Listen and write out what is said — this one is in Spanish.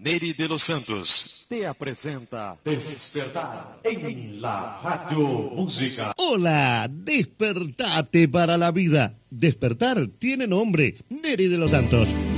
Neri de los Santos te apresenta Despertar en la Radio Música. Hola, despertate para la vida. Despertar tiene nombre, Neri de los Santos.